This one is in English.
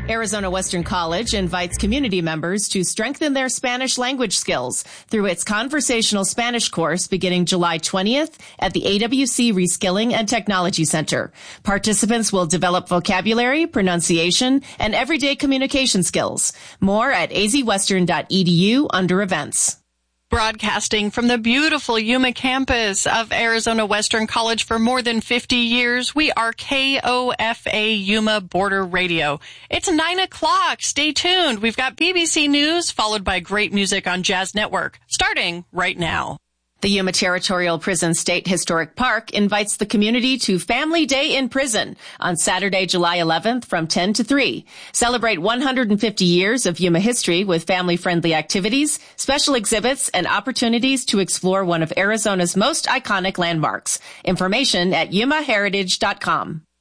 Arizona Western College invites community members to strengthen their Spanish language skills through its conversational Spanish course beginning July 20th at the AWC Reskilling and Technology Center. Participants will develop vocabulary, pronunciation, and everyday communication skills. More at azwestern.edu under events. Broadcasting from the beautiful Yuma campus of Arizona Western College for more than 50 years, we are KOFA Yuma Border Radio. It's 9 o'clock. Stay tuned. We've got BBC News followed by great music on Jazz Network, starting right now. The Yuma Territorial Prison State Historic Park invites the community to Family Day in Prison on Saturday, July 11th from 10 to 3. Celebrate 150 years of Yuma history with family-friendly activities, special exhibits, and opportunities to explore one of Arizona's most iconic landmarks. Information at yumaheritage.com.